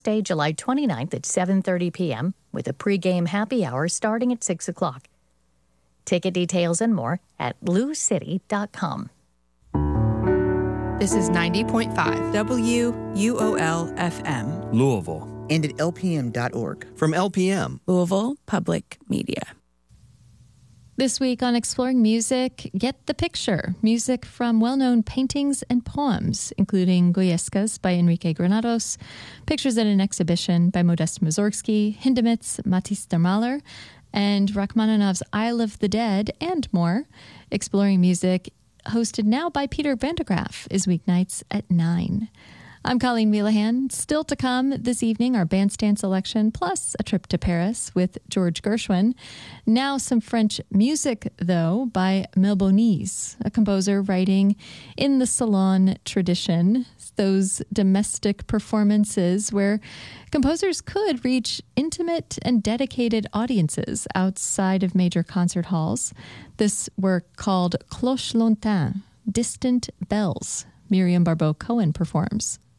Thursday, July 29th at 7:30 p.m. with a pregame happy hour starting at 6 o'clock. Ticket details and more at bluecity.com. This is 90.5 WUOL-FM. Louisville. And at lpm.org. From LPM. Louisville Public Media. This week on Exploring Music, Get the Picture. Music from well-known paintings and poems, including Goyescas by Enrique Granados, pictures at an exhibition by Modest Mussorgsky, Hindemith's Matisse der Maler, and Rachmaninoff's Isle of the Dead, and more. Exploring Music, hosted now by Peter Vandegraff, is weeknights at 9. I'm Colleen Wheelahan. Still to come this evening, our bandstand selection, plus a trip to Paris with George Gershwin. Now some French music, though, by Melbonese, a composer writing in the salon tradition, those domestic performances where composers could reach intimate and dedicated audiences outside of major concert halls. This work called Cloche Lointain, Distant Bells, Miriam Barbeau-Cohen performs.